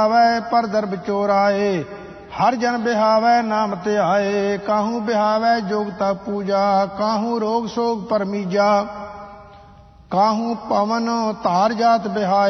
पर दर बिचोराए, हर जन बिहावै नाम ध्याए। काहू बिहावै जोगता पूजा, काहू रोग सोग परमीजा, काहू पवन धार जात बिहाए।